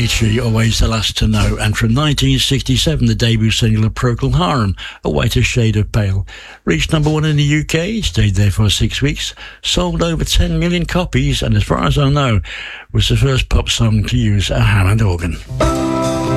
Avicii, Always the Last to Know, and from 1967 the debut single of Procol Harum, A Whiter Shade of Pale. Reached number 1 in the UK, stayed there for 6 weeks, sold over 10 million copies, and as far as I know, was the first pop song to use a Hammond organ.